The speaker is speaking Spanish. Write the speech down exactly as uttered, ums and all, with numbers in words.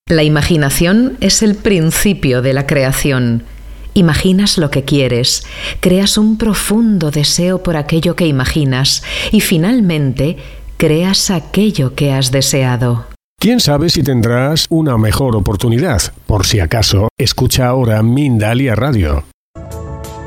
La imaginación es el principio de la creación. Imaginas lo que quieres, creas un profundo deseo por aquello que imaginas y finalmente creas aquello que has deseado. ¿Quién sabe si tendrás una mejor oportunidad? Por si acaso, escucha ahora Mindalia Radio.